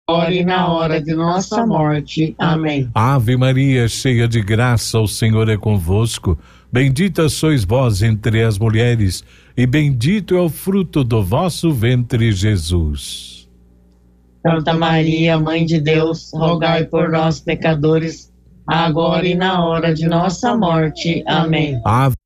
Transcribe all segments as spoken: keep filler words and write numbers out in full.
agora e na hora de nossa morte. Amém. Ave Maria, cheia de graça, o Senhor é convosco. Bendita sois vós entre as mulheres, e bendito é o fruto do vosso ventre, Jesus. Santa Maria, Mãe de Deus, rogai por nós, pecadores, agora e na hora de nossa morte. Amém. Ave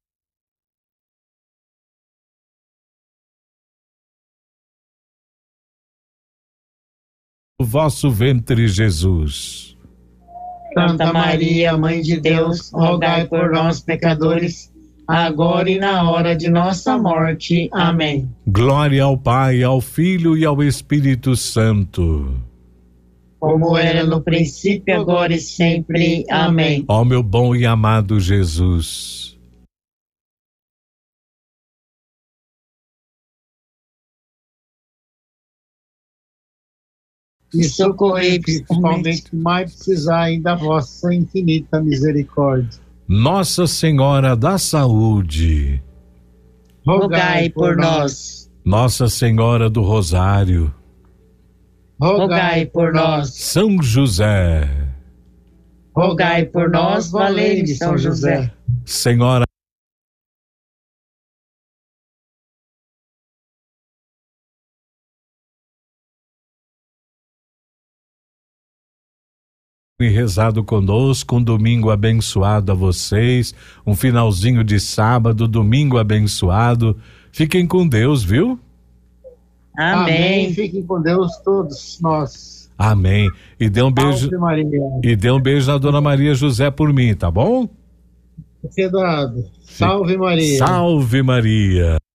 o vosso ventre, Jesus. Santa Maria, Mãe de Deus, rogai por nós, pecadores, agora e na hora de nossa morte. Amém. Glória ao Pai, ao Filho e ao Espírito Santo. Como era no princípio, agora e sempre. Amém. Ó meu bom e amado Jesus. E socorrei principalmente que mais precisarem da vossa infinita misericórdia. Nossa Senhora da Saúde, rogai por nós. Nossa Senhora do Rosário, rogai por nós. São José, rogai por nós, valei-me São José. Senhora e rezado conosco, um domingo abençoado a vocês, um finalzinho de sábado, domingo abençoado. Fiquem com Deus, viu? Amém. Amém. Fiquem com Deus todos nós. Amém. E dê um beijo. Salve Maria. E dê um beijo na Dona Maria José por mim, tá bom? Eduardo. Salve Maria. Salve Maria.